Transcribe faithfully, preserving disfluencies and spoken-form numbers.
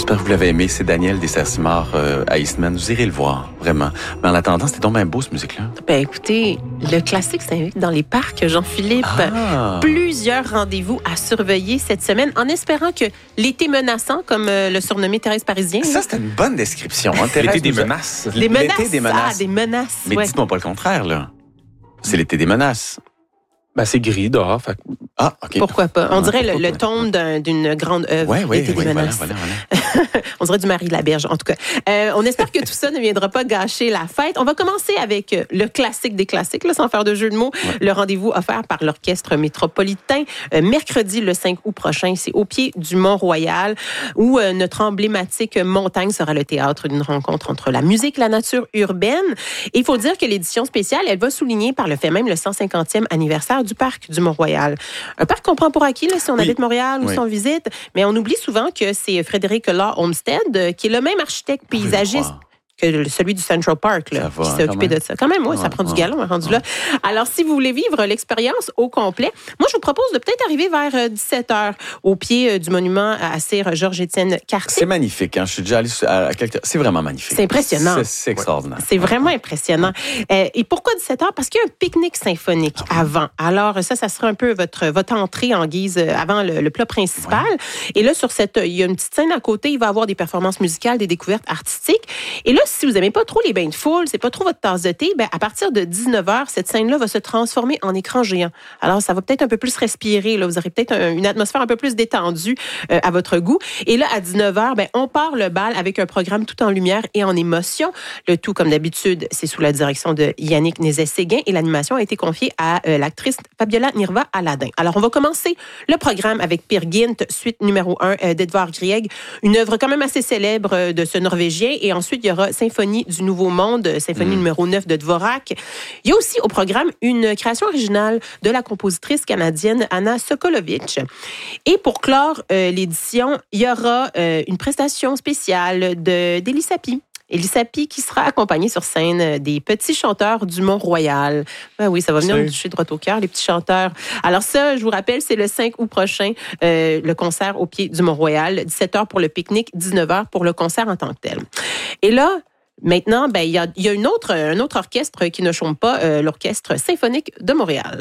J'espère que vous l'avez aimé. C'est Daniel Desserres-Simard euh, à Eastman. Vous irez le voir, vraiment. Mais en attendant, c'était donc bien beau, cette musique-là. Ben écoutez, le classique s'invite dans les parcs, Jean-Philippe. Ah. Plusieurs rendez-vous à surveiller cette semaine, en espérant que l'été menaçant, comme euh, le surnommé Thérèse Parisien. Ça, c'était une bonne description. Hein, Thérèse, L'été des nous a- menaces. Des menaces. L'été des menaces. Ah, des menaces. Mais ouais. dites-moi pas le contraire, là. C'est l'été des menaces. Ben, c'est gris dehors. Fait... Ah, OK. Pourquoi pas? On Ah, dirait le, pourquoi le pas? ton d'un, d'une grande œuvre. Oui, oui, L'été oui, des voilà, menaces. voilà, voilà. On dirait du Marie Laberge, en tout cas. Euh, on espère que tout ça ne viendra pas gâcher la fête. On va commencer avec le classique des classiques, là, sans faire de jeu de mots. Ouais. Le rendez-vous offert par l'Orchestre métropolitain. Euh, mercredi, le cinq août prochain, c'est au pied du Mont-Royal, où euh, notre emblématique montagne sera le théâtre d'une rencontre entre la musique et la nature urbaine. Et il faut dire que l'édition spéciale, elle va souligner par le fait même le cent cinquantième anniversaire du parc du Mont-Royal. Un parc qu'on prend pour acquis là, si on Oui. habite Montréal ou Oui. si on visite, mais on oublie souvent que c'est Frédéric Law Olmsted, euh, qui est le même architecte paysagiste croire. que le- celui du Central Park, là, Ça va, qui s'est quand occupé même. de ça. Quand même, oui, ça Ouais, prend du ouais, galon, hein, rendu ouais. là. Alors, si vous voulez vivre l'expérience au complet, moi, je vous propose de peut-être arriver vers euh, dix-sept heures au pied euh, du monument à Sir Georges-Étienne Cartier. C'est magnifique. Hein? Je suis déjà allé à à quelques... C'est vraiment magnifique. C'est impressionnant. C'est, c'est extraordinaire. C'est vraiment impressionnant. Euh, et pourquoi dix-sept heures? Parce qu'il y a un pique-nique symphonique avant. Alors, ça, ça sera un peu votre, votre entrée en guise euh, avant le, le plat principal. Et là, sur cette, il y a une petite scène à côté. Il va y avoir des performances musicales, des découvertes artistiques. Et là, si vous n'aimez pas trop les bains de foule, c'est pas trop votre tasse de thé, ben, à partir de dix-neuf heures, cette scène-là va se transformer en écran géant. Alors, ça va peut-être un peu plus respirer. Là. Vous aurez peut-être un- une atmosphère un peu plus détendue euh, à votre goût. Et là, à dix-neuf heures, ben, on part le bal avec un programme tout en lumière et en émotion. Le tout, comme d'habitude, c'est sous la direction de Yannick Nézet-Séguin et l'animation a été confiée à euh, l'actrice Fabiola Nirva-Aladin. Alors, on va commencer le programme avec Peer Gynt, suite numéro un euh, d'Edvard Grieg, une œuvre quand même assez célèbre euh, de ce Norvégien. Et ensuite, il y aura Symphonie du Nouveau Monde, euh, Symphonie Mm. numéro neuf de Dvorak. Il y a aussi au programme une création originale de la compositrice canadienne Anna Sokolovitch. Et pour clore euh, l'édition, il y aura euh, une prestation spéciale de d'Élie Sapi. Élie Sapi qui sera accompagnée sur scène des petits chanteurs du Mont-Royal. Ben oui, ça va venir C'est- nous toucher droit au cœur, les petits chanteurs. Alors ça, je vous rappelle, c'est le cinq août prochain, euh, le concert au pied du Mont-Royal. dix-sept heures pour le pique-nique, dix-neuf heures pour le concert en tant que tel. Et là, maintenant, ben il y a, il y a une autre, un autre orchestre qui ne chôme pas, euh, l'Orchestre symphonique de Montréal.